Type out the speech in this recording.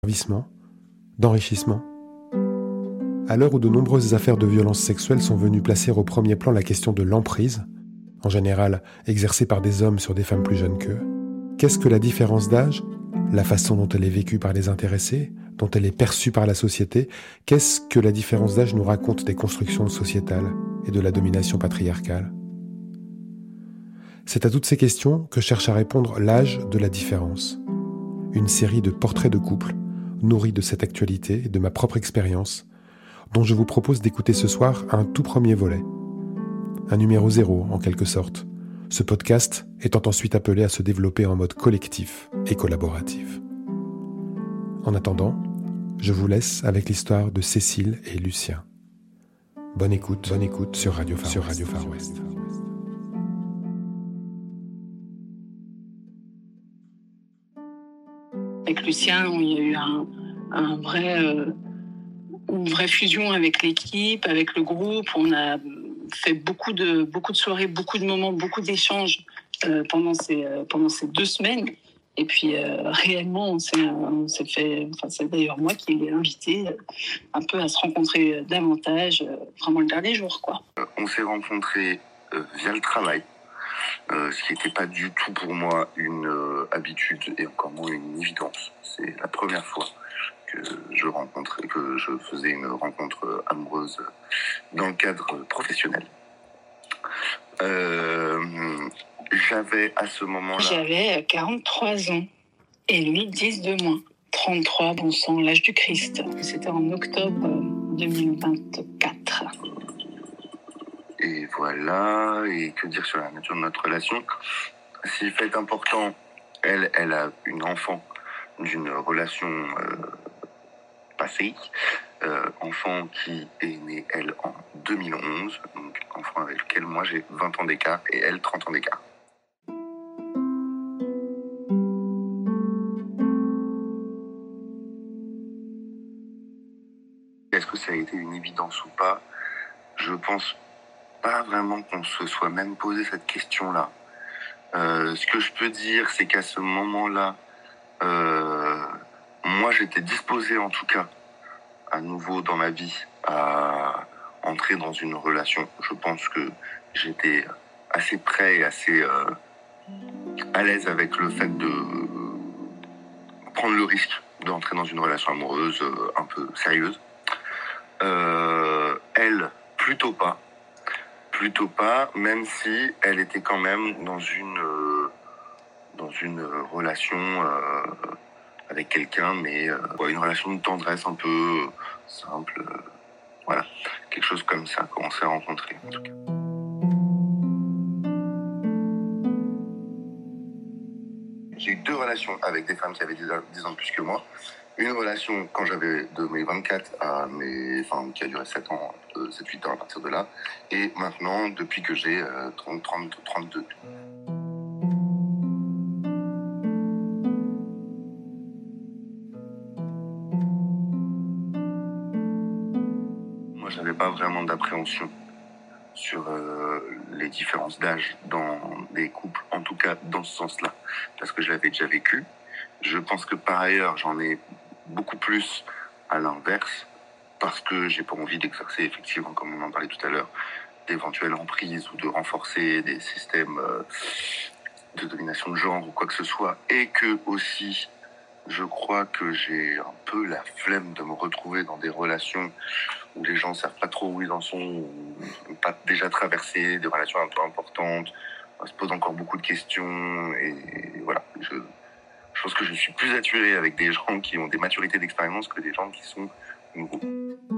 D'asservissement, d'enrichissement. À l'heure où de nombreuses affaires de violences sexuelles sont venues placer au premier plan la question de l'emprise, en général exercée par des hommes sur des femmes plus jeunes qu'eux, qu'est-ce que la différence d'âge, la façon dont elle est vécue par les intéressés, dont elle est perçue par la société, qu'est-ce que la différence d'âge nous raconte des constructions sociétales et de la domination patriarcale? C'est à toutes ces questions que cherche à répondre L'âge de la différence, une série de portraits de couples nourris de cette actualité et de ma propre expérience, dont je vous propose d'écouter ce soir un tout premier volet. Un numéro 0, en quelque sorte, ce podcast étant ensuite appelé à se développer en mode collectif et collaboratif. En attendant, je vous laisse avec l'histoire de Cécile et Lucien. Bonne écoute sur Radio Far West. Avec Lucien, il y a eu une vraie fusion avec l'équipe, avec le groupe. On a fait beaucoup de soirées, beaucoup de moments, beaucoup d'échanges pendant ces 2 semaines. Et puis réellement, on s'est fait. Enfin, c'est d'ailleurs moi qui l'ai invité un peu à se rencontrer davantage, vraiment le dernier jour, quoi. On s'est rencontrés via le travail. Ce qui n'était pas du tout pour moi une habitude et encore moins une évidence. C'est la première fois que je faisais une rencontre amoureuse dans le cadre professionnel. J'avais à ce moment-là... J'avais 43 ans et lui 10 de moins. 33, bon sang, l'âge du Christ. C'était en octobre 2024. Et voilà, et que dire sur la nature de notre relation? Si fait important, elle a une enfant d'une relation passée, enfant qui est née, elle, en 2011, donc enfant avec lequel moi j'ai 20 ans d'écart et elle 30 ans d'écart. Est-ce que ça a été une évidence ou pas? Je pense pas vraiment qu'on se soit même posé cette question-là. Ce que je peux dire, c'est qu'à ce moment-là, moi j'étais disposé en tout cas, à nouveau dans ma vie, à entrer dans une relation. Je pense que j'étais assez prêt et assez à l'aise avec le fait de prendre le risque d'entrer dans une relation amoureuse un peu sérieuse. Elle, plutôt pas, même si elle était quand même dans une relation avec quelqu'un, mais une relation de tendresse un peu simple, voilà, quelque chose comme ça, quand on s'est rencontrés en tout cas. J'ai eu 2 relations avec des femmes qui avaient 10 ans de plus que moi. Une relation quand j'avais de mes 24 qui a duré 7 ans, 7-8 ans à partir de là. Et maintenant, depuis que j'ai 32. Moi, j'avais pas vraiment d'appréhension sur les différences d'âge dans des couples, en tout cas dans ce sens-là, parce que je l'avais déjà vécu. Je pense que par ailleurs, j'en ai beaucoup plus à l'inverse, parce que j'ai pas envie d'exercer, effectivement, comme on en parlait tout à l'heure, d'éventuelles emprises ou de renforcer des systèmes de domination de genre ou quoi que ce soit, et que aussi, je crois que j'ai un peu la flemme de me retrouver dans des relations où les gens ne savent pas trop où ils en sont, ou n'ont pas déjà traversé des relations un peu importantes, se posent encore beaucoup de questions, et voilà, je pense que je suis plus attiré avec des gens qui ont des maturités d'expérience que des gens qui sont nouveaux.